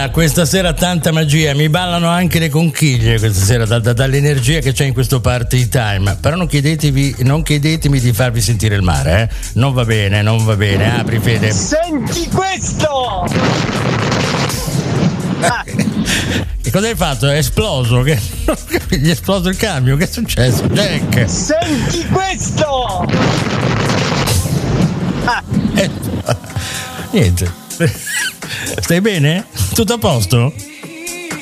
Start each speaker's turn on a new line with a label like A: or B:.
A: magia, questa sera tanta magia, mi ballano anche le conchiglie questa sera dall'energia che c'è in questo party time. Però non chiedetemi di farvi sentire il mare, non va bene, apri Fede.
B: Senti questo!
A: Che cosa hai fatto? È esploso? Gli è esploso il camion? Che è successo, Jack?
B: Senti questo!
A: Niente. Stai bene? Tutto a posto?